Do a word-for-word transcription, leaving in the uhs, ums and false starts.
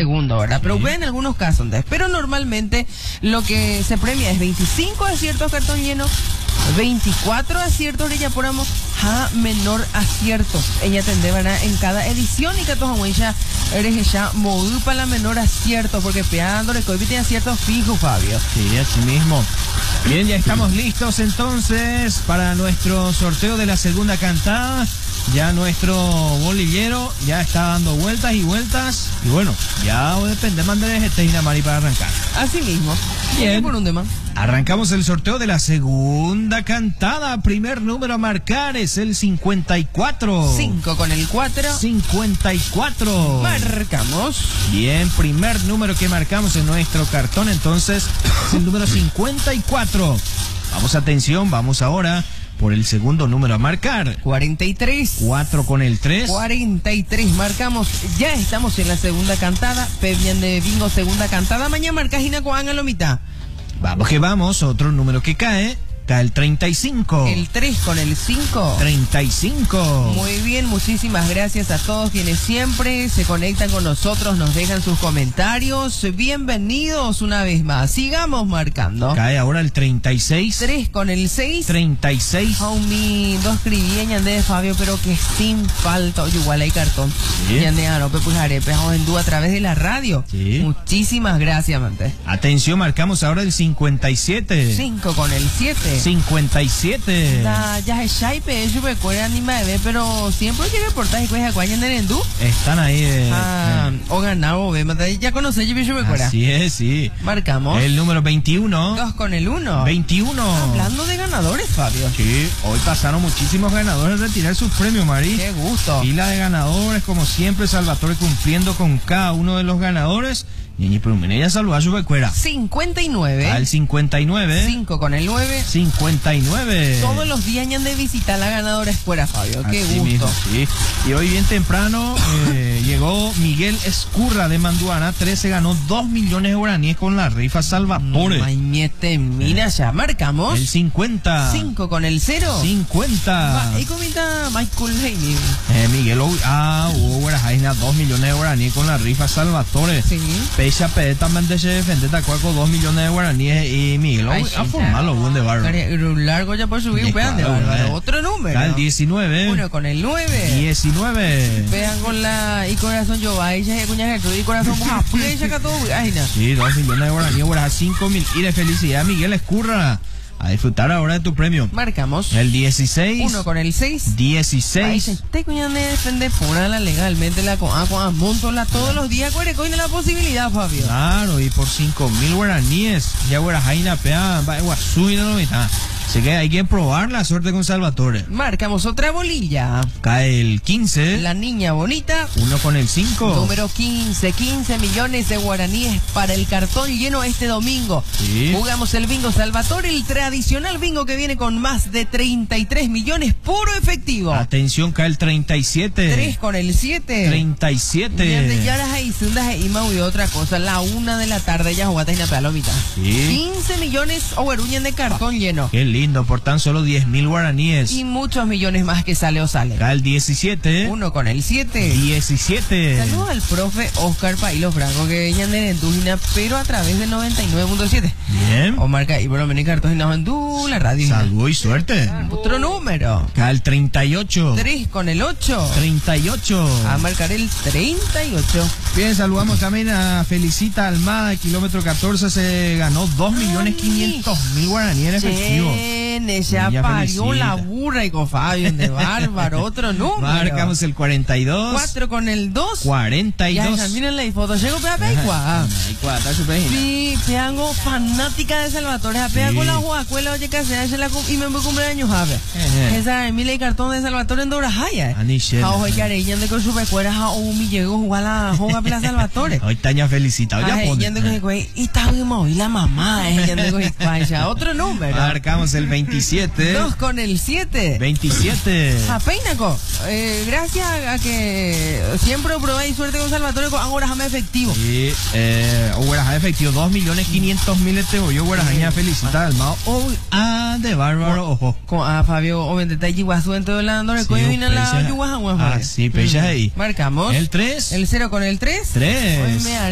segundo, ¿verdad? Pero Sí. ven en algunos casos, ¿entendés? Pero normalmente lo que se premia es veinticinco aciertos cartón lleno, veinticuatro aciertos de Yapóramo, a menor aciertos. Ella tendrá, ¿verdad? En cada edición y que todos ya eres ya movido para la menor acierto, porque peando le tiene aciertos fijos, Fabio. Sí, así mismo. Bien, ya estamos listos entonces para nuestro sorteo de la segunda cantada. Ya nuestro bolillero ya está dando vueltas y vueltas. Y bueno, ya depende más de Teina Mari para arrancar. Así mismo. Bien. Por un tema. Arrancamos el sorteo de la segunda cantada. Primer número a marcar es el cincuenta y cuatro. cinco con el cuatro. cincuenta y cuatro. Marcamos. Bien, primer número que marcamos en nuestro cartón entonces es el número cincuenta y cuatro. Vamos, atención, vamos ahora por el segundo número a marcar. cuarenta y tres. cuatro con el tres. cuarenta y tres. Marcamos. Ya estamos en la segunda cantada. Pebian de bingo, segunda cantada. Mañana marca Gina Coan a la mitad. Vamos que vamos, otro número que cae. Cae el treinta y cinco. El tres con el cinco. treinta y cinco. Muy bien, muchísimas gracias a todos quienes siempre se conectan con nosotros, nos dejan sus comentarios. Bienvenidos una vez más. Sigamos marcando. Cae ahora el treinta y seis. tres con el seis. treinta y seis. Homie, dos escribí en Yandé de Fabio, pero que sin falta. Oye, igual hay cartón. Sí. Yandé Arope, pues arepe, en dúo a través de la radio. Sí. Muchísimas gracias, Mante. Atención, marcamos ahora el cincuenta y siete. cinco con el siete. cincuenta y siete. Da, ya es Shaipe, yo me acuerdo ni me ve, pero siempre que reportaje pues a en el endú. Están ahí. Eh, Ah, eh. o ganado, ve, mata, ya conocí, yo me acuerdo. Así es, sí. Marcamos. El número veintiuno. Dos con el uno. veintiuno. Hablando de ganadores, Fabio. Sí, hoy pasaron muchísimos ganadores a retirar sus premios, Mari. Qué gusto. Fila de ganadores, como siempre, Salvatore cumpliendo con cada uno de los ganadores. Ñeñi Prumenella saluda a su becuera. cincuenta y nueve. Al cincuenta y nueve. cinco con el nueve. cincuenta y nueve. Todos los días han de visitar la ganadora escuela, Fabio. Qué Así gusto. mismo, sí. Y hoy bien temprano eh, llegó Miguel Escurra de Manduana. trece ganó dos millones de guaraníes con la rifa Salvatore. Mañete, mira, ya marcamos. El cincuenta. cinco con el cero. cincuenta. Y comenta Michael Haney. Eh, Miguel, Owi- ah, hubo guarajaina, dos millones de guaraníes con la rifa Salvatore. Sí. Pecha Pérez también de defender Tacuaco, dos millones de guaraníes. Y Miguel, Ay, Owi- sí, a formarlo, buen de bárbaro. Un largo ya por subir, De vean de claro, bárbaro. eh. Otro número. Al diecinueve. Uno con el nueve. diecinueve. Vean con la y corazón yo va ella y cuña Gertrude y corazón moja pues ella todo ay na. Sí, dos millones de guaraníes, guarajas, cinco mil. Y de felicidad, Miguel Escurra. A disfrutar ahora de tu premio. Marcamos. El dieciséis. Uno con el seis. dieciséis. Te cuña de defender pura la legalmente la con agua montola todos los días cuere coine la posibilidad, Fabio. Claro, y por cinco mil guaraníes. Ya guarajaina pea, va guasú y no lo mitad. Así que hay que probar la suerte con Salvatore. Marcamos otra bolilla. Cae el quince. La niña bonita. Uno con el cinco. Número quince, quince millones de guaraníes para el cartón lleno este domingo. Sí. Jugamos el bingo Salvatore, el tradicional bingo que viene con más de treinta y tres millones puro efectivo. Atención, cae el treinta y siete. tres con el siete. treinta y Y siete. ya las aisundas y mau y otra cosa. La una de la tarde ya jugaste en la palomita. Sí. quince millones o de cartón lleno. Qué lindo, por tan solo diez mil guaraníes. Y muchos millones más que sale o sale. Cae el diecisiete. Uno con el siete. diecisiete. Saludos al profe Oscar Pailo Franco que venían de Endúgina, pero a través de noventa y nueve punto siete. Bien. O marca y bueno, venir cartón en Du, la radio. Salud y suerte. Otro número. Cae el treinta y ocho. tres con el ocho. treinta y ocho. A marcar el treinta y ocho. Bien, saludamos también a Felicita Almada, kilómetro catorce, se ganó dos millones quinientos mil guaraníes en efectivo. Chene, ya Doña parió Felicita. la burra y con Fabio de bárbaro. Otro número. Marcamos el cuarenta y dos. cuatro con el dos. cuarenta y Ya, dos. ya, miren la foto. Llego para Peicua. Ay, cuá, está súper genial. Sí, peango fanática de Salvatore. Apea Sí. con la huacuela, oye, que hace la cum- y me voy a cumpleaños, Javier. Ejé. Esa es mi cartón de Salvatore en Dorajaya. Anichel. Ojo, ya de con su recuerda, a un mi llegó a jugar la joga para Salvatore. Hoy Taña Felicita, hoy ya Ay, pone. yendo con el güey, y está bien móvil la mamá, eh, yendo con el güey, ya. Otro número. Marcamos el veintisiete. Dos con el siete. veintisiete. A Peinaco, eh, gracias a que siempre probáis suerte con Salvatore, con ahora jame efectivo. Y, eh, Guaraja efectivo, dos millones quinientos mil este bollo, Guarajaña Felicita Almada. Oh, ah, de bárbaro, ojo. Con a Fabio, obviamente, está Yiguazú en todo el andor, el Sí, coño viene la pecha- Yuguazú. Ah, sí, pecha ahí. Marcamos. El tres. El cero con el tres. tres. Hoy me